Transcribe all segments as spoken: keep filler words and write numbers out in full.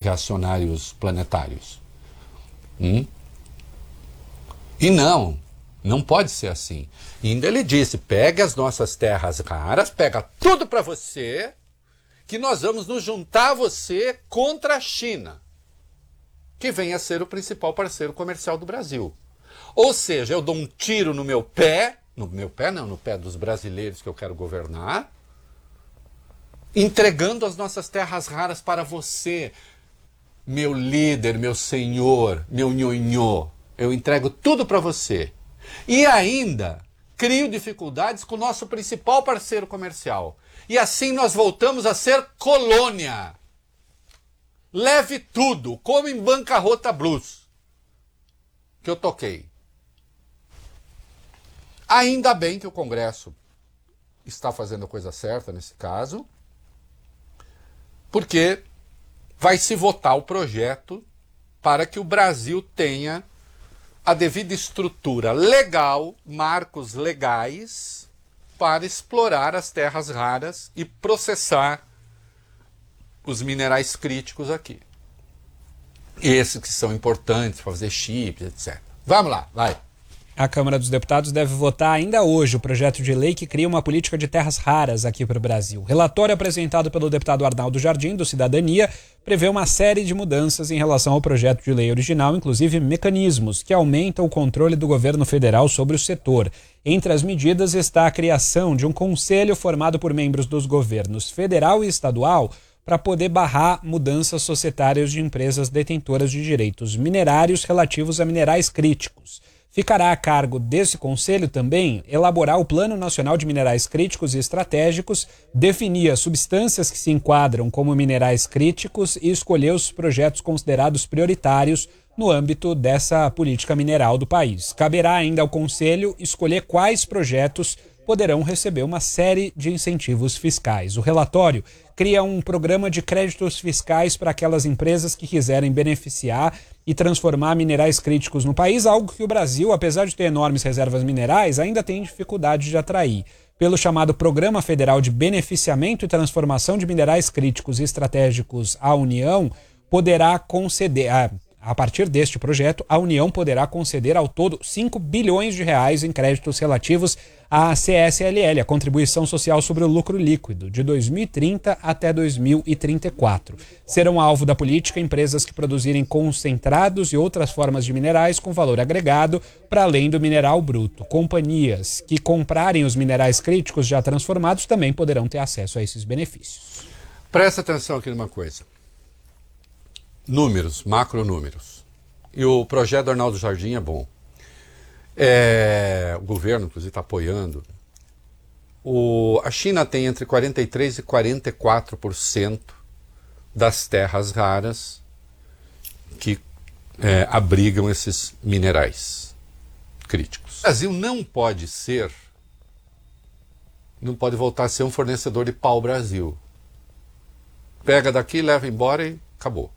acionários planetários. Hum? E não, não pode ser assim. E ainda ele disse, pegue as nossas terras raras, pega tudo para você, que nós vamos nos juntar a você contra a China, que vem a ser o principal parceiro comercial do Brasil. Ou seja, eu dou um tiro no meu pé, no meu pé não, no pé dos brasileiros que eu quero governar, entregando as nossas terras raras para você, meu líder, meu senhor, meu nhonhô. Eu entrego tudo para você. E ainda crio dificuldades com o nosso principal parceiro comercial. E assim nós voltamos a ser colônia. Leve tudo, como em Bancarrota Blues, que eu toquei. Ainda bem que o Congresso está fazendo a coisa certa nesse caso, porque vai se votar o projeto para que o Brasil tenha a devida estrutura legal, marcos legais, para explorar as terras raras e processar os minerais críticos aqui. Esses que são importantes para fazer chips, etcétera. Vamos lá, vai. A Câmara dos Deputados deve votar ainda hoje o projeto de lei que cria uma política de terras raras aqui para o Brasil. O relatório apresentado pelo deputado Arnaldo Jardim, do Cidadania, prevê uma série de mudanças em relação ao projeto de lei original, inclusive mecanismos que aumentam o controle do governo federal sobre o setor. Entre as medidas está a criação de um conselho formado por membros dos governos federal e estadual para poder barrar mudanças societárias de empresas detentoras de direitos minerários relativos a minerais críticos. Ficará a cargo desse conselho também elaborar o Plano Nacional de Minerais Críticos e Estratégicos, definir as substâncias que se enquadram como minerais críticos e escolher os projetos considerados prioritários no âmbito dessa política mineral do país. Caberá ainda ao conselho escolher quais projetos poderão receber uma série de incentivos fiscais. O relatório cria um programa de créditos fiscais para aquelas empresas que quiserem beneficiar e transformar minerais críticos no país, algo que o Brasil, apesar de ter enormes reservas minerais, ainda tem dificuldade de atrair. Pelo chamado Programa Federal de Beneficiamento e Transformação de Minerais Críticos e Estratégicos, a União poderá conceder... A, A partir deste projeto, a União poderá conceder ao todo cinco bilhões de reais em créditos relativos à C S L L, a Contribuição Social sobre o Lucro Líquido, de dois mil e trinta até dois mil e trinta e quatro. Serão alvo da política empresas que produzirem concentrados e outras formas de minerais com valor agregado para além do mineral bruto. Companhias que comprarem os minerais críticos já transformados também poderão ter acesso a esses benefícios. Presta atenção aqui numa coisa. Números, macronúmeros. E o projeto do Arnaldo Jardim é bom. É, o governo, inclusive, está apoiando. O, a China tem entre quarenta e três por cento e quarenta e quatro por cento das terras raras que é, abrigam esses minerais críticos. O Brasil não pode ser, não pode voltar a ser um fornecedor de pau-brasil. Pega daqui, leva embora e acabou.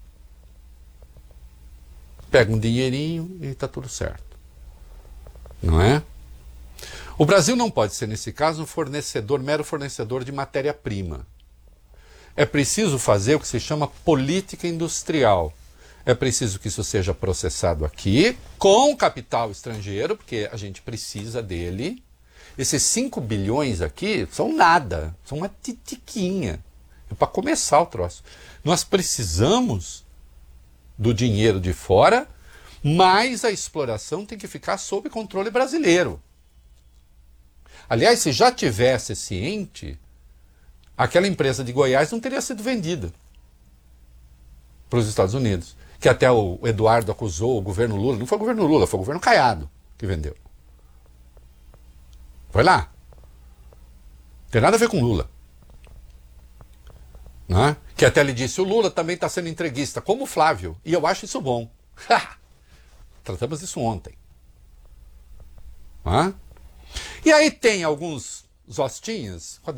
Pega um dinheirinho e está tudo certo. Não é? O Brasil não pode ser, nesse caso, um fornecedor, mero fornecedor de matéria-prima. É preciso fazer o que se chama política industrial. É preciso que isso seja processado aqui, com capital estrangeiro, porque a gente precisa dele. Esses cinco bilhões aqui são nada, são uma titiquinha. É para começar o troço. Nós precisamos do dinheiro de fora, mas a exploração tem que ficar sob controle brasileiro. Aliás, se já tivesse ciente, aquela empresa de Goiás não teria sido vendida para os Estados Unidos, que até o Eduardo acusou o governo Lula. Não foi o governo Lula, foi o governo Caiado que vendeu. Foi lá. Não tem nada a ver com Lula. Não é? Que até ele disse, o Lula também está sendo entreguista, como o Flávio, e eu acho isso bom. Tratamos isso ontem. Não é? E aí tem alguns zostinhas,